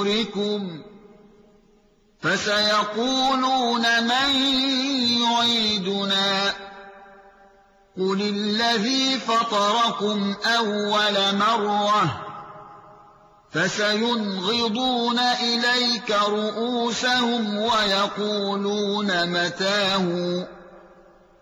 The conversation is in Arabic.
ظُهُورِكُمْ فسيقولون من يعيدنا قل الذي فطركم أول مرة فسينغضون إليك رؤوسهم ويقولون متاه